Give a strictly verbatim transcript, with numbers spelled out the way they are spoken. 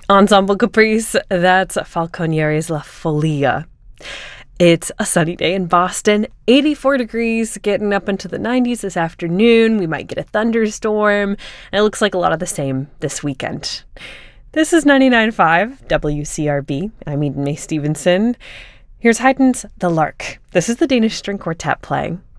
Ensemble Caprice, that's Falconieri's La Folia. It's a sunny day in Boston, eighty-four degrees, getting up into the nineties this afternoon. We might get a thunderstorm, and it looks like a lot of the same this weekend. This is ninety-nine point five W C R B. I'm Eden May Stevenson. Here's Haydn's The Lark. This is the Danish String Quartet playing.